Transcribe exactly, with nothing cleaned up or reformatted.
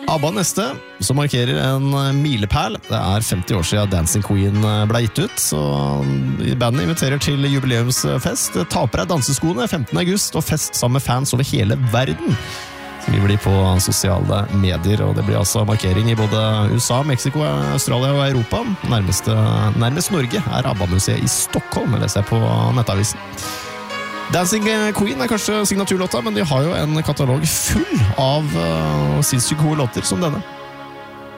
ABBA neste, som markerer en milepæl. Det er femti år siden Dancing Queen ble gitt ut, så bandet inviterer til jubileumsfest. Ta på deg danseskoene femtende august, og fest sammen med fans over hele verden. Så vi blir på sosiale medier, og det blir altså markering i både U S A, Mexico, Australia og Europa. Nærmest, nærmest Norge er ABBA-museet i Stockholm, leser jeg på nettavisen. Dancing Queen er kanskje signaturlåta, men de har jo en katalog full av uh, sinnssykt gode låter som denne.